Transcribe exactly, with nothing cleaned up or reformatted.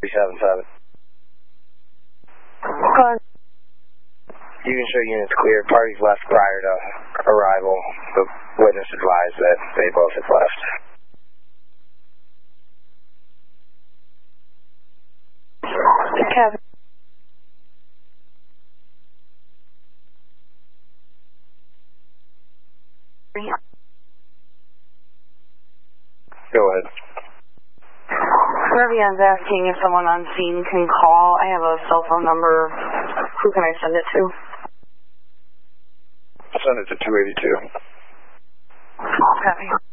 three seven seven. Go ahead. You can show units clear. Parties left prior to arrival. The witness advised that they both had left. Kevin. Go ahead. Revion's asking if someone on scene can call. I have a cell phone number. Who can I send it to? Send it to two eighty-two. Copy.